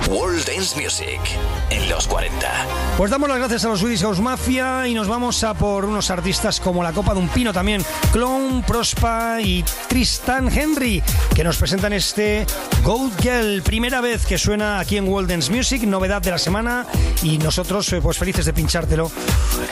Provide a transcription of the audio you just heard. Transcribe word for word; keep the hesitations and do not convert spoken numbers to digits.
World Dance Music en los cuarenta. Pues damos las gracias a los Swedish House Mafia y nos vamos a por unos artistas como La Copa de un Pino también, Clone, Prospa y Tristan Henry, que nos presentan este Goat Girl, primera vez que suena aquí en World Dance Music, novedad de la semana, y nosotros pues felices de pinchártelo